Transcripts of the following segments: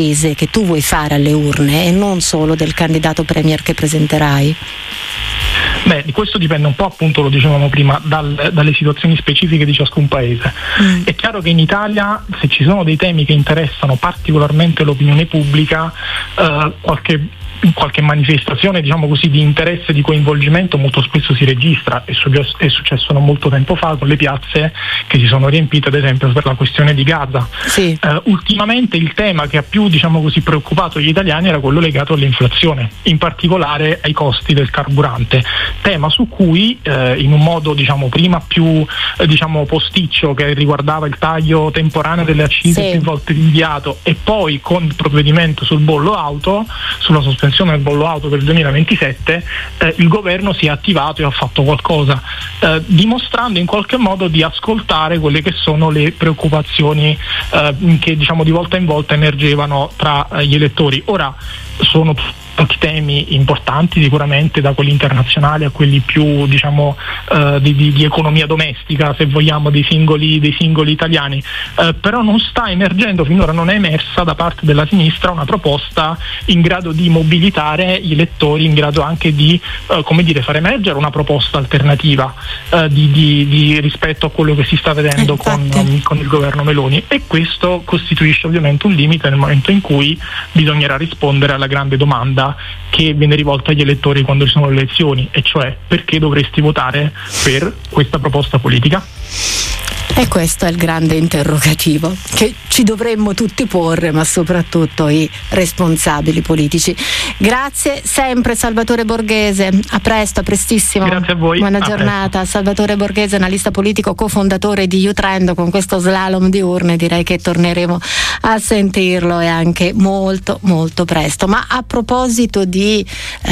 che tu vuoi fare alle urne e non solo del candidato premier che presenterai? Beh, di questo dipende un po', appunto, lo dicevamo prima, dalle situazioni specifiche di ciascun paese. È chiaro che in Italia, se ci sono dei temi che interessano particolarmente l'opinione pubblica, qualche manifestazione, diciamo così, di interesse, di coinvolgimento molto spesso si registra. È successo non molto tempo fa con le piazze che si sono riempite, ad esempio, per la questione di Gaza. Sì. Ultimamente il tema che ha più, diciamo così, preoccupato gli italiani era quello legato all'inflazione, in particolare ai costi del carburante, tema su cui in un modo, diciamo, prima più posticcio, che riguardava il taglio temporaneo delle accise, sì, più volte rinviato, e poi con il provvedimento sul bollo auto, sulla sospensione del bollo auto per il 2027, il governo si è attivato e ha fatto qualcosa, dimostrando in qualche modo di ascoltare quelle che sono le preoccupazioni che, diciamo, di volta in volta emergevano tra gli elettori. Ora sono tanti temi importanti, sicuramente, da quelli internazionali a quelli più, diciamo, di economia domestica, se vogliamo, dei singoli italiani, però non sta emergendo, finora non è emersa da parte della sinistra una proposta in grado di mobilitare gli elettori, in grado anche di far emergere una proposta alternativa rispetto a quello che si sta vedendo con il governo Meloni, e questo costituisce ovviamente un limite nel momento in cui bisognerà rispondere alla grande domanda che viene rivolta agli elettori quando ci sono le elezioni, e cioè: perché dovresti votare per questa proposta politica? E questo è il grande interrogativo che ci dovremmo tutti porre, ma soprattutto i responsabili politici. Grazie sempre Salvatore Borghese, a presto, a prestissimo. Grazie a voi. Buona giornata. Salvatore Borghese, analista politico, cofondatore di Utrend. Con questo slalom di urne direi che torneremo a sentirlo, e anche molto molto presto. Ma a proposito di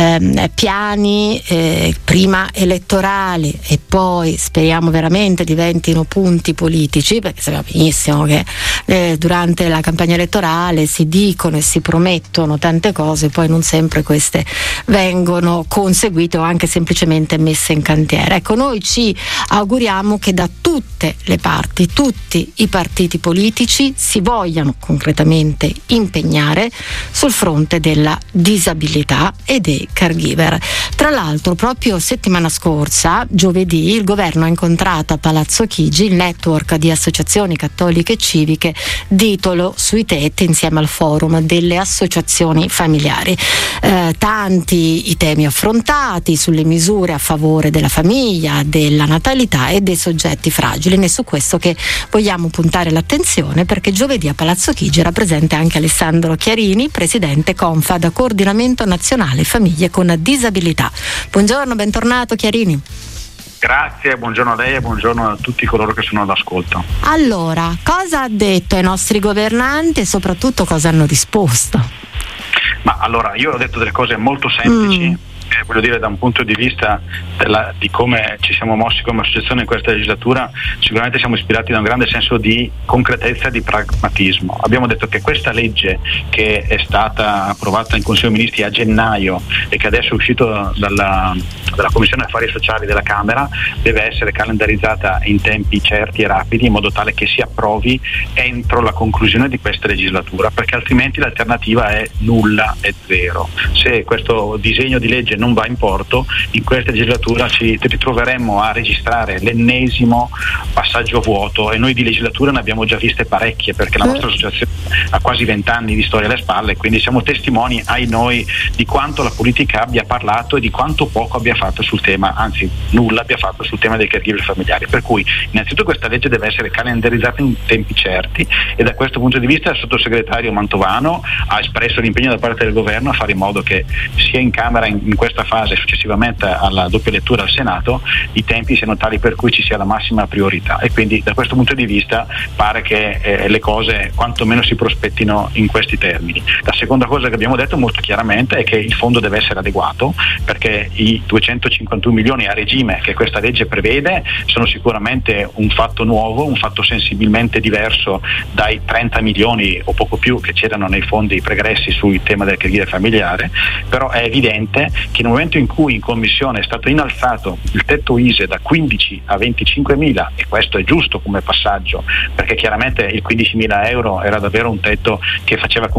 piani prima elettorali e poi speriamo veramente diventino punti politici, perché sappiamo benissimo che durante la campagna elettorale si dicono e si promettono tante cose, poi non sempre queste vengono conseguite o anche semplicemente messe in cantiere. Ecco, noi ci auguriamo che da tutte le parti, tutti i partiti politici si vogliano concretamente impegnare sul fronte della disabilità e dei caregiver. Tra l'altro, proprio settimana scorsa, giovedì, il governo ha incontrato a Palazzo Chigi il network di associazioni cattoliche e civiche Ditolo sui tetti, insieme al forum delle associazioni familiari. Tanti i temi affrontati sulle misure a favore della famiglia, della natalità e dei soggetti fragili, ed è su questo che vogliamo puntare l'attenzione, perché giovedì a Palazzo Chigi era presente anche Alessandro Chiarini, presidente Confad, Coordinamento Nazionale Famiglie con Disabilità. Buongiorno, bentornato Chiarini. Grazie, buongiorno a lei e buongiorno a tutti coloro che sono all'ascolto. Allora, cosa ha detto ai nostri governanti e soprattutto cosa hanno risposto? Ma allora, io ho detto delle cose molto semplici. Voglio dire, da un punto di vista di come ci siamo mossi come associazione in questa legislatura, sicuramente siamo ispirati da un grande senso di concretezza e di pragmatismo. Abbiamo detto che questa legge, che è stata approvata in Consiglio dei Ministri a gennaio e che adesso è uscito dalla Commissione Affari Sociali della Camera, deve essere calendarizzata in tempi certi e rapidi, in modo tale che si approvi entro la conclusione di questa legislatura, perché altrimenti l'alternativa è nulla e zero. Se questo disegno di legge non va in porto, in questa legislatura ci ritroveremmo a registrare l'ennesimo passaggio vuoto, e noi di legislature ne abbiamo già viste parecchie, perché la nostra associazione ha quasi 20 anni di storia alle spalle, quindi siamo testimoni, ai noi, di quanto la politica abbia parlato e di quanto poco abbia fatto sul tema, anzi nulla abbia fatto sul tema dei caregiver familiari. Per cui innanzitutto questa legge deve essere calendarizzata in tempi certi, e da questo punto di vista il sottosegretario Mantovano ha espresso l'impegno da parte del governo a fare in modo che sia in Camera in questa fase, successivamente alla doppia lettura al Senato, i tempi siano tali per cui ci sia la massima priorità, e quindi da questo punto di vista pare che le cose quantomeno si prospettino in questi termini. La seconda cosa che abbiamo detto molto chiaramente è che il fondo deve essere adeguato, perché i 251 milioni a regime che questa legge prevede sono sicuramente un fatto nuovo, un fatto sensibilmente diverso dai 30 milioni o poco più che c'erano nei fondi pregressi sul tema del caregiver familiare. Però è evidente che nel momento in cui in Commissione è stato innalzato il tetto ISEE da 15 a 25 mila, e questo è giusto come passaggio, perché chiaramente il 15.000 euro era davvero un tetto che faceva